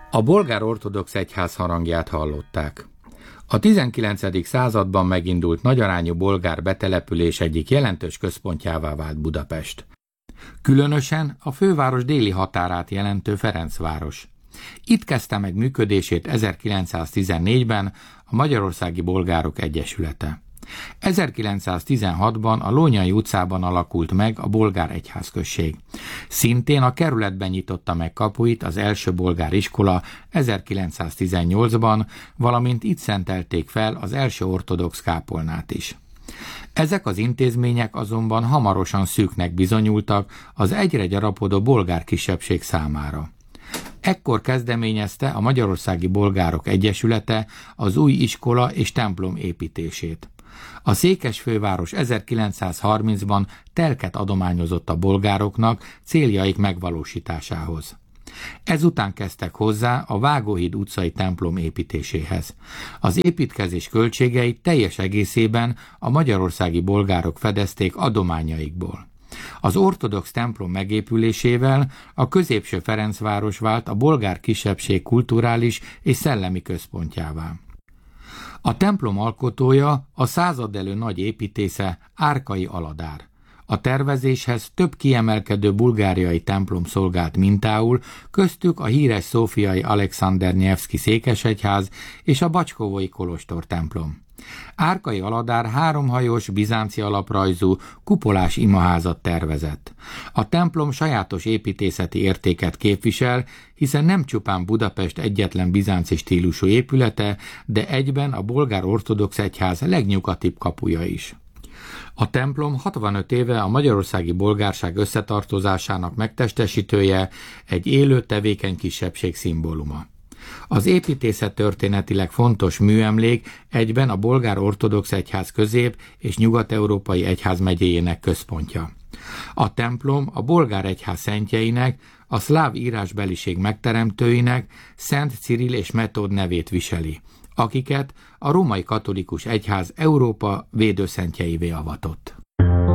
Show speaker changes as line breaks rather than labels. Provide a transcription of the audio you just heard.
A bolgár ortodox egyház harangját hallották. A 19. században megindult nagyarányú bolgár betelepülés egyik jelentős központjává vált Budapest. Különösen a főváros déli határát jelentő Ferencváros. Itt kezdte meg működését 1914-ben a Magyarországi Bolgárok Egyesülete. 1916-ban a Lónyai utcában alakult meg a bolgár egyházközség. Szintén a kerületben nyitotta meg kapuit az első bolgár iskola 1918-ban, valamint itt szentelték fel az első ortodox kápolnát is. Ezek az intézmények azonban hamarosan szűknek bizonyultak az egyre gyarapodó bolgár kisebbség számára. Ekkor kezdeményezte a Magyarországi Bolgárok Egyesülete az új iskola és templom építését. A székesfőváros 1930-ban telket adományozott a bolgároknak céljaik megvalósításához. Ezután kezdtek hozzá a Vágóhíd utcai templom építéséhez. Az építkezés költségeit teljes egészében a magyarországi bolgárok fedezték adományaikból. Az ortodox templom megépülésével a középső Ferencváros vált a bolgár kisebbség kulturális és szellemi központjává. A templom alkotója a századelő nagy építésze Árkai Aladár. A tervezéshez több kiemelkedő bulgáriai templom szolgált mintául, köztük a híres szófiai Alexander Nyevszki székesegyház és a Bacskovói kolostor templom. Árkai Aladár háromhajós, bizánci alaprajzú, kupolás imaházat tervezett. A templom sajátos építészeti értéket képvisel, hiszen nem csupán Budapest egyetlen bizánci stílusú épülete, de egyben a bolgár ortodox egyház legnyugatibb kapuja is. A templom 65 éve a magyarországi bolgárság összetartozásának megtestesítője, egy élő, tevékeny kisebbség szimbóluma. Az építészet történetileg fontos műemlék, egyben a bolgár ortodox egyház közép- és nyugat-európai egyházmegyéjének központja. A templom a bolgár egyház szentjeinek, a szláv írásbeliség megteremtőinek, Szent Cirill és Metód nevét viseli, akiket a római katolikus egyház Európa védőszentjeivé avatott.